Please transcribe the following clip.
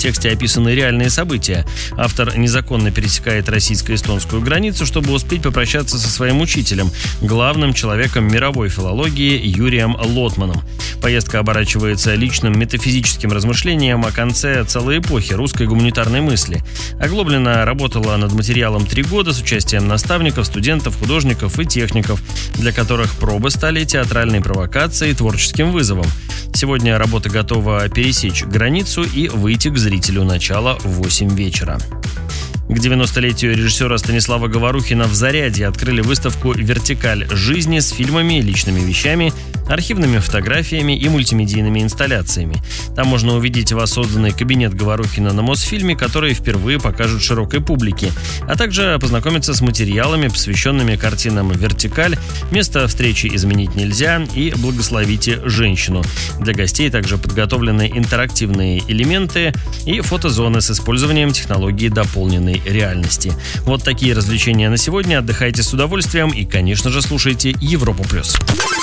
тексте описаны реальные события. Автор незаконно пересекает российско-эстонскую границу, чтобы успеть попрощаться со своим учителем, главным человеком мировой филологии Юрием Лотманом. Поездка оборачивается личным метафизическим размышлением о конце целой эпохи русской гуманитарной мысли. Оглоблина работала над материалом 3 года с участием наставников, студентов, художников и техников, для которых пробы стали театральной провокацией и творческим вызовом. Сегодня работа готова пересечь границу и выйти к зрителю начала в 8 вечера. К 90-летию режиссера Станислава Говорухина в Зарядье открыли выставку «Вертикаль жизни» с фильмами, личными вещами, архивными фотографиями и мультимедийными инсталляциями. Там можно увидеть воссозданный кабинет Говорухина на Мосфильме, который впервые покажут широкой публике, а также познакомиться с материалами, посвященными картинам «Вертикаль», «Место встречи изменить нельзя» и «Благословите женщину». Для гостей также подготовлены интерактивные элементы и фотозоны с использованием технологии дополненной реальности. Вот такие развлечения на сегодня. Отдыхайте с удовольствием и, конечно же, слушайте Европу+.